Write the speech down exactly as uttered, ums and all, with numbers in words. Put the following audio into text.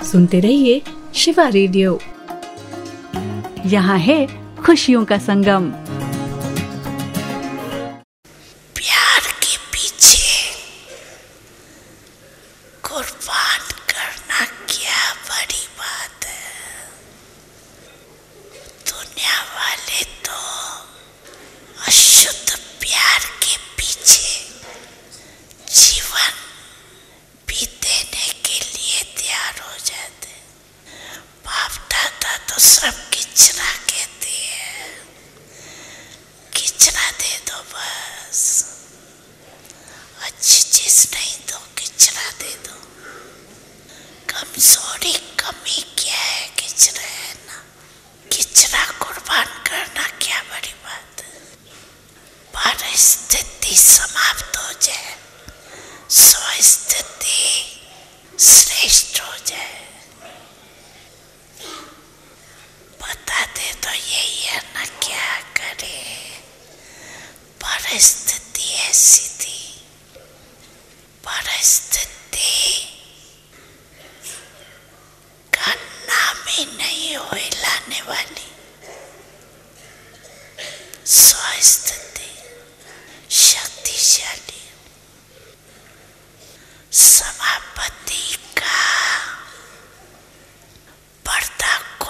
सुनते रहिए शिवा रेडियो। यहाँ है खुशियों का संगम। प्यार के पीछे कुर्बान करना क्या बड़ी बात है। दुनिया वाले तो अशुद्ध प्यार के पीछे जीवन भी देने के लिए तैयार हो जाते। बाप दादा तो सब किचरा कहते हैं, किचरा दे दो बस, अच्छी चीज नहीं दो, किचरा दे दो। कमजोरी कमी क्या है, किचरा है ना। किचरा कुर्बान करना क्या बड़ी बात है। परिस्थिति समाप्त हो जाए, स्वस्थिति श्रेष्ठ हो जाए। बता दे तो यही है ना, क्या करे। परिस्थिति ऐसी थी, परिस्थिति का नाम ही नहीं हो हिलाने वाली। स्वस्थिति शक्तिशाली।